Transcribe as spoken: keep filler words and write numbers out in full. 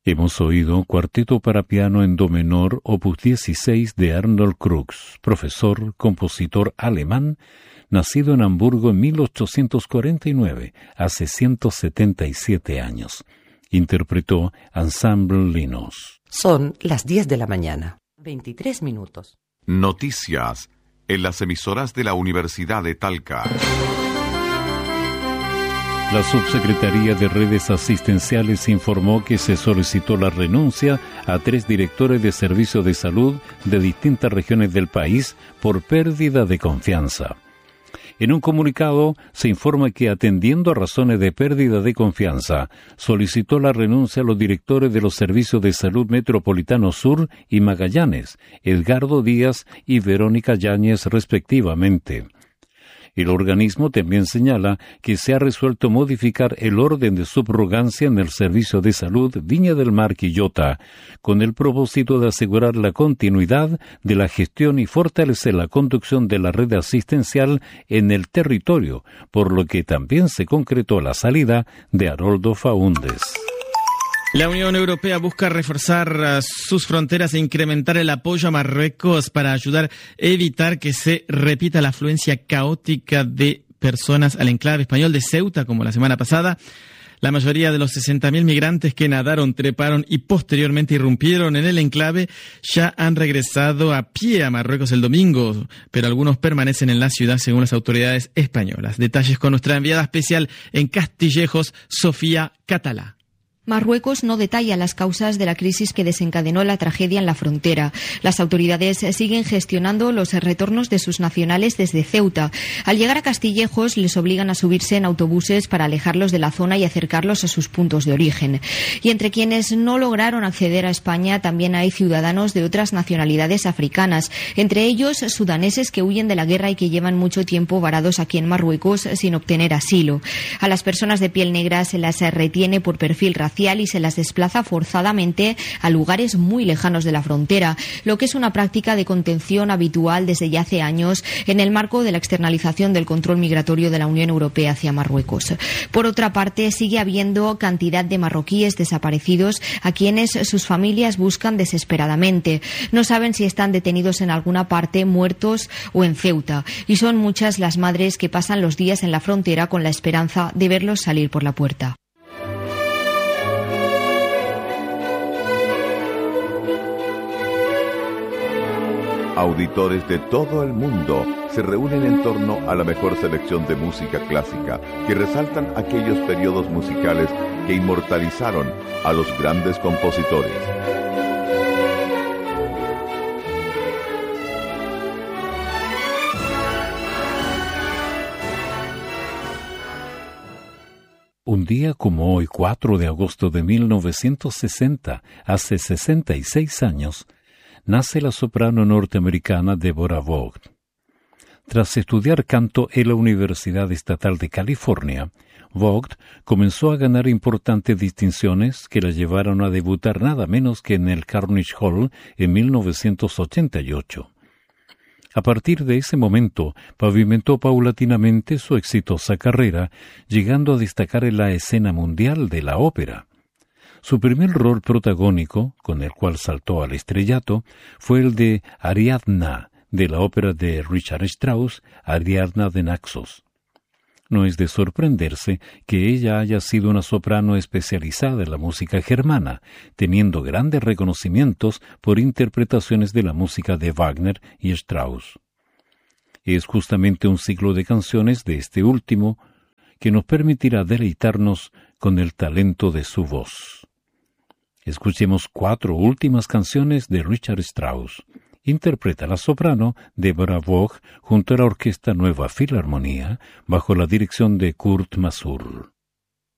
Hemos oído Cuarteto para piano en do menor, opus dieciséis de Arnold Krux, profesor, compositor alemán, nacido en Hamburgo en mil ochocientos cuarenta y nueve, hace ciento setenta y siete años. Interpretó Ensemble Linus. Son las diez de la mañana, veintitrés minutos. Noticias en las emisoras de la Universidad de Talca. La Subsecretaría de Redes Asistenciales informó que se solicitó la renuncia a tres directores de servicios de salud de distintas regiones del país por pérdida de confianza. En un comunicado se informa que, atendiendo a razones de pérdida de confianza, solicitó la renuncia a los directores de los servicios de salud Metropolitano Sur y Magallanes, Edgardo Díaz y Verónica Yáñez, respectivamente. El organismo también señala que se ha resuelto modificar el orden de subrogancia en el Servicio de Salud Viña del Mar Quillota, con el propósito de asegurar la continuidad de la gestión y fortalecer la conducción de la red asistencial en el territorio, por lo que también se concretó la salida de Haroldo Faúndez. La Unión Europea busca reforzar uh, sus fronteras e incrementar el apoyo a Marruecos para ayudar a evitar que se repita la afluencia caótica de personas al enclave español de Ceuta, como la semana pasada. La mayoría de los sesenta mil migrantes que nadaron, treparon y posteriormente irrumpieron en el enclave ya han regresado a pie a Marruecos el domingo, pero algunos permanecen en la ciudad según las autoridades españolas. Detalles con nuestra enviada especial en Castillejos, Sofía Catalá. Marruecos no detalla las causas de la crisis que desencadenó la tragedia en la frontera. Las autoridades siguen gestionando los retornos de sus nacionales desde Ceuta. Al llegar a Castillejos les obligan a subirse en autobuses para alejarlos de la zona y acercarlos a sus puntos de origen. Y entre quienes no lograron acceder a España también hay ciudadanos de otras nacionalidades africanas, entre ellos sudaneses que huyen de la guerra y que llevan mucho tiempo varados aquí en Marruecos sin obtener asilo. A las personas de piel negra se las retiene por perfil racial y se las desplaza forzadamente a lugares muy lejanos de la frontera, lo que es una práctica de contención habitual desde ya hace años en el marco de la externalización del control migratorio de la Unión Europea hacia Marruecos. Por otra parte, sigue habiendo cantidad de marroquíes desaparecidos a quienes sus familias buscan desesperadamente. No saben si están detenidos en alguna parte, muertos o en Ceuta, y son muchas las madres que pasan los días en la frontera con la esperanza de verlos salir por la puerta. Auditores de todo el mundo se reúnen en torno a la mejor selección de música clásica que resaltan aquellos periodos musicales que inmortalizaron a los grandes compositores. Un día como hoy, cuatro de agosto de mil novecientos sesenta, hace sesenta y seis años, nace la soprano norteamericana Deborah Vogt. Tras estudiar canto en la Universidad Estatal de California, Vogt comenzó a ganar importantes distinciones que la llevaron a debutar nada menos que en el Carnegie Hall en mil novecientos ochenta y ocho. A partir de ese momento, pavimentó paulatinamente su exitosa carrera, llegando a destacar en la escena mundial de la ópera. Su primer rol protagónico, con el cual saltó al estrellato, fue el de Ariadna, de la ópera de Richard Strauss, Ariadna de Naxos. No es de sorprenderse que ella haya sido una soprano especializada en la música germana, teniendo grandes reconocimientos por interpretaciones de la música de Wagner y Strauss. Es justamente un ciclo de canciones de este último que nos permitirá deleitarnos con el talento de su voz. Escuchemos cuatro últimas canciones de Richard Strauss. Interpreta la soprano Deborah Vogt junto a la Orquesta Nueva Filarmonía bajo la dirección de Kurt Masur.